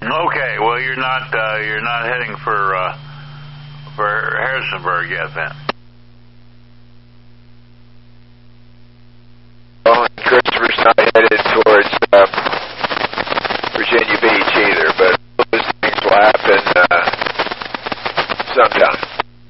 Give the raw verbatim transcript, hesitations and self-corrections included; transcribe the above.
Okay, well, you're not uh, you're not heading for uh, for Harrisonburg yet, then.